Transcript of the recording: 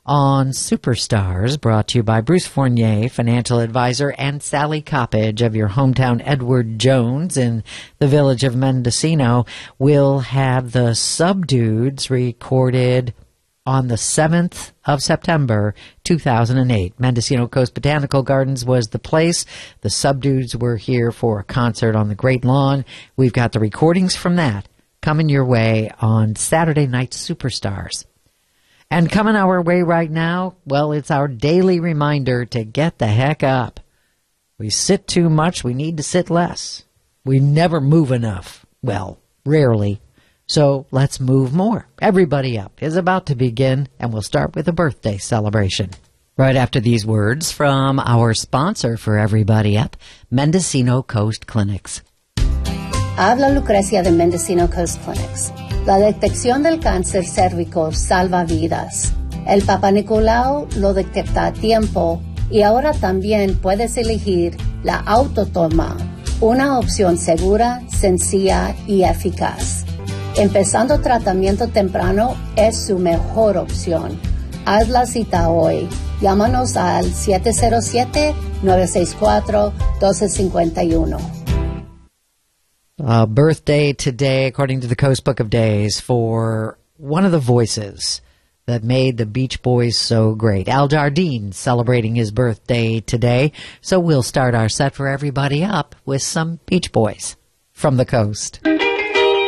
on Superstars, brought to you by Bruce Fournier, financial advisor, and Sally Coppage of your hometown Edward Jones in the village of Mendocino. We'll have the Subdudes recorded on the 7th of September, 2008. Mendocino Coast Botanical Gardens was the place. The Subdudes were here for a concert on the Great Lawn. We've got the recordings from that coming your way on Saturday Night Superstars. And coming our way right now, well, it's our daily reminder to get the heck up. We sit too much, we need to sit less. We never move enough. Well, rarely. So let's move more. Everybody Up is about to begin, and we'll start with a birthday celebration. Right after these words from our sponsor for Everybody Up, Mendocino Coast Clinics. Habla Lucrecia de Mendocino Coast Clinics. La detección del cáncer cérvico salva vidas. El Papa Nicolau lo detecta a tiempo y ahora también puedes elegir la autotoma, una opción segura, sencilla y eficaz. Empezando tratamiento temprano es su mejor opción. Haz la cita hoy. Llámanos al 707-964-1251. Birthday today, according to the Coast Book of Days, for one of the voices that made the Beach Boys so great. Al Jardine celebrating his birthday today. So we'll start our set for Everybody Up with some Beach Boys from the coast.